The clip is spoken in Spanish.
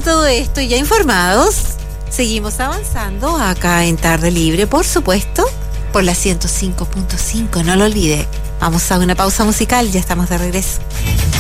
todo esto y ya informados, seguimos avanzando acá en Tarde Libre, por supuesto, por la 105.5, no lo olvide. Vamos a una pausa musical, ya estamos de regreso.